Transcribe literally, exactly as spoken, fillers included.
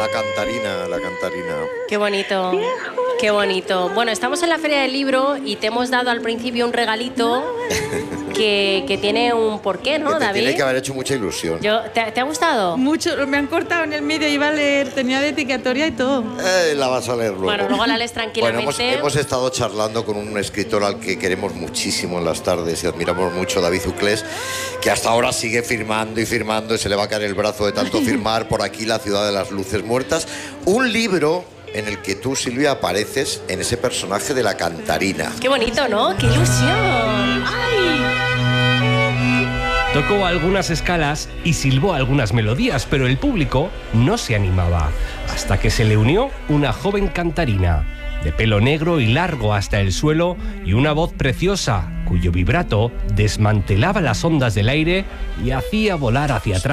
La cantarina, la cantarina. Qué bonito, qué bonito. Bueno, estamos en la Feria del Libro y te hemos dado al principio un regalito que, que tiene un porqué, ¿no, que te David? Tiene que haber hecho mucha ilusión. Yo, ¿te, ¿Te ha gustado? Mucho, me han cortado en el medio, iba a leer, tenía dedicatoria y todo. Eh, la vas a leer luego. Bueno, luego la lees tranquilamente. Bueno, hemos, hemos estado charlando con un escritor al que queremos muchísimo en las tardes y admiramos mucho, David Uclés, que hasta ahora sigue firmando y firmando y se le va a caer el brazo de tanto firmar por aquí La ciudad de las luces muertas. Un libro en el que tú, Silvia, apareces en ese personaje de la cantarina. Qué bonito, ¿no? ¡Qué ilusión! ¡Ay! Tocó algunas escalas y silbó algunas melodías, pero el público no se animaba, hasta que se le unió una joven cantarina, de pelo negro y largo hasta el suelo, y una voz preciosa, cuyo vibrato desmantelaba las ondas del aire y hacía volar hacia atrás